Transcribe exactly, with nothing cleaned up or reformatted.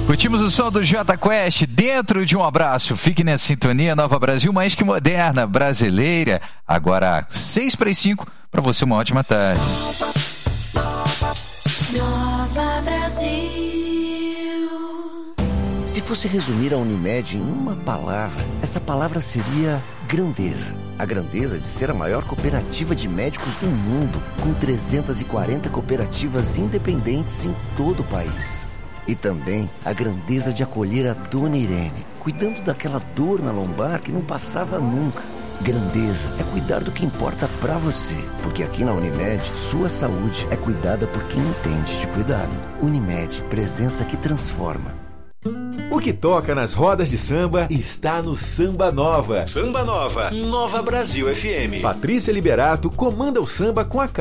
Curtimos o som do Jota Quest dentro de um abraço. Fique nessa sintonia, Nova Brasil, mais que moderna, brasileira. Agora, seis para as cinco, para você uma ótima tarde. Nova Brasil. Se fosse resumir a Unimed em uma palavra, essa palavra seria grandeza. A grandeza de ser a maior cooperativa de médicos do mundo, com trezentas e quarenta cooperativas independentes em todo o país. E também a grandeza de acolher a Dona Irene, cuidando daquela dor na lombar que não passava nunca. Grandeza é cuidar do que importa pra você, porque aqui na Unimed, sua saúde é cuidada por quem entende de cuidado. Unimed, presença que transforma. O que toca nas rodas de samba está no Samba Nova. Samba Nova, Nova Brasil F M. Patrícia Liberato comanda o samba com a cara.